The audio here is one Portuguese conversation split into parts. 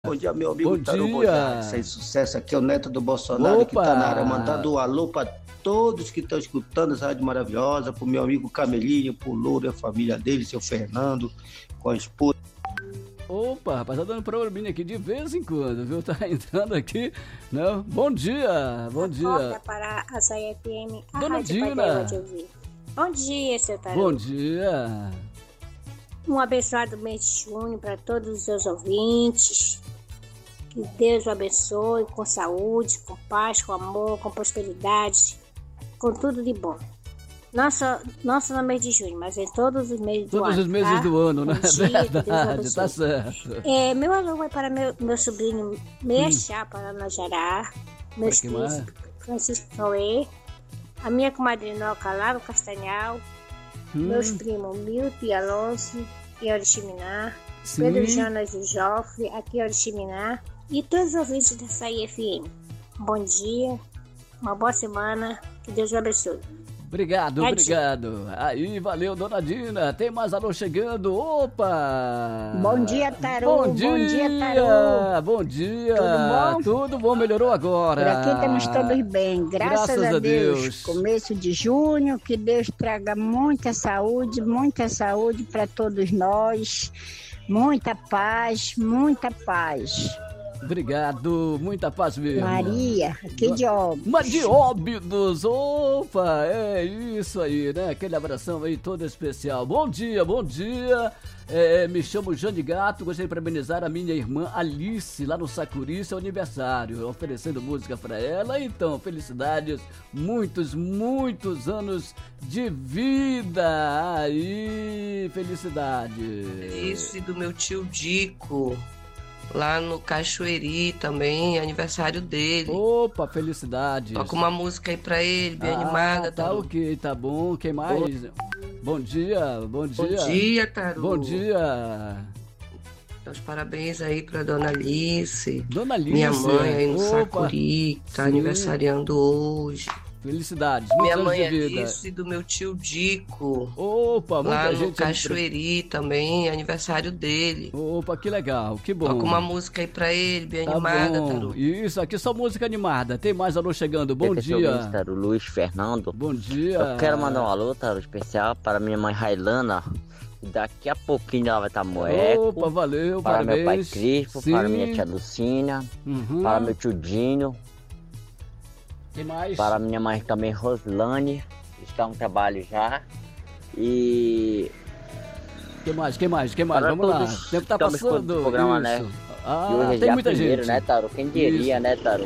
Bom dia, meu amigo Bom Tarô dia. Sem sucesso, aqui é o Neto do Bolsonaro que tá na área, mandando um alô para todos que estão escutando essa rádio maravilhosa, pro meu amigo Camelinho, pro Louro e a família dele, seu Fernando, com a esposa. Opa, rapaz, tá dando probleminha aqui de vez em quando, viu? Tá entrando aqui, não? Bom dia, bom dia. Para a Açaí FM, a Dona Rádio Dina. Padrão de ouvir. Bom dia, seu Tarô. Bom dia. Um abençoado mês de junho para todos os seus ouvintes. Que Deus o abençoe com saúde, com paz, com amor, com prosperidade, com tudo de bom. Não só no mês de junho, mas em todos os meses do ano. Todos os meses tá? do ano, né? Bom dia, Verdade, tá certo. Meu alô vai para meu sobrinho Meia Chapa, lá na Jará, meus filhos Francisco Cauê, a minha comadre Noca lá no Castanhal, meus primos Milton e Alonso e Oriximiná, Pedro Jonas e Joffre, aqui em Oriximiná, e todos os ouvintes da Açaí FM. Bom dia, uma boa semana, que Deus o abençoe. Obrigado. Aí, valeu, Dona Dina. Tem mais alô chegando. Opa! Bom dia, Tarô. Bom dia, Tarô. Bom dia. Tudo bom? Tudo bom, melhorou agora. Por aqui estamos todos bem, graças a Deus. Começo de junho, que Deus traga muita saúde para todos nós. Muita paz, muita paz. Obrigado, muita paz mesmo. Maria, aqui de Óbidos. Mas de Óbidos, opa, é isso aí, né? Aquele abração aí todo especial. Bom dia. Me chamo Jane Gato, gostaria de parabenizar a minha irmã Alice, lá no Sacuri, seu aniversário, oferecendo música pra ela. Então, felicidades, muitos anos de vida. Aí, felicidade. Alice do meu tio Dico. Lá no Cachoeiri também, aniversário dele. Opa, felicidades. Toca uma música aí pra ele, bem animada. Tá ok, tá bom. Quem mais? Bom dia. Bom dia, Tarô. Bom dia. Então, os parabéns aí pra Dona Alice. Dona Alice. Minha mãe aí no Sacuri, que tá aniversariando hoje. Felicidades, minha muitos mãe anos de vida. Alice do meu tio Dico. Opa, muita lá gente. Lá no Cachoeiri também, aniversário dele. Opa, que legal, que bom. Toca uma música aí pra ele, bem animada, Tarô. Isso, aqui só música animada. Tem mais alô chegando, bom dia. Tarô, Luiz Fernando. Bom dia. Eu quero mandar um alô, Tarô, especial para minha mãe Railana. Daqui a pouquinho ela vai estar moeco. Opa, valeu, para parabéns. Meu pai Crispo, para minha tia Lucínia, para meu tio Dinho. Quem mais? Para minha mãe também, Roslane, está no trabalho já. E... Quem mais? Vamos lá. O tempo tá passando. O programa, isso. né? Ah, e hoje é tem dia muita primeiro, gente. Né, Tarô? Quem diria, né, Tarô?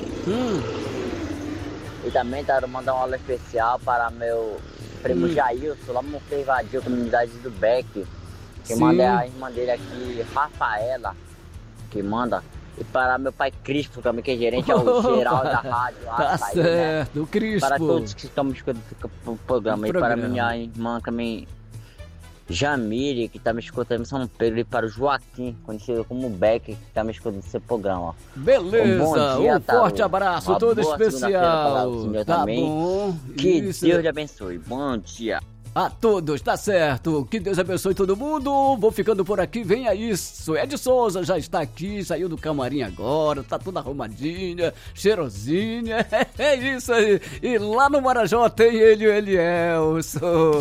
E também, Tarô, mandar um alô especial para meu primo Jailson, lá no Invadiu, comunidade do Beck. Que manda é a irmã dele aqui, Rafaela, que manda. E para meu pai Crispo também, que é gerente ao geral da rádio. Tá certo, né? O Crispo. Para todos que estão me escutando o programa. E para minha irmã também, Jamile, que está me escutando em São Pedro. E para o Joaquim, conhecido como Beck, que está me escutando nesse programa. Beleza, bom dia, forte abraço, uma todo boa especial. Tá também. Bom. Que Deus te abençoe. Bom dia. A todos, tá certo. Que Deus abençoe todo mundo. Vou ficando por aqui. Venha isso. Ed Souza já está aqui, saiu do camarim agora, tá toda arrumadinha, cheirosinha. É isso aí. E lá no Marajó tem ele, o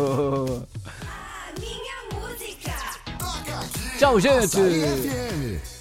Elielson. A minha música. Tchau, gente.